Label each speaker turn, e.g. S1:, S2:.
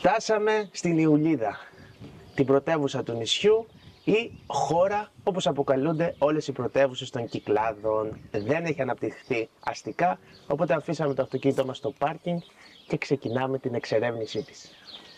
S1: Φτάσαμε στην Ιουλίδα, την πρωτεύουσα του νησιού ή χώρα όπως αποκαλούνται όλες οι πρωτεύουσες των Κυκλάδων. Δεν έχει αναπτυχθεί αστικά, οπότε αφήσαμε το αυτοκίνητό μας στο πάρκινγκ και ξεκινάμε την εξερεύνησή της.